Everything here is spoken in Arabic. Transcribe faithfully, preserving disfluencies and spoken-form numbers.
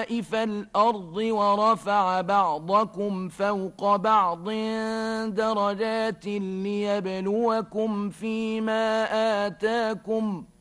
خسائف الأرض ورفع بعضكم فوق بعض درجات ليبلوكم فيما آتاكم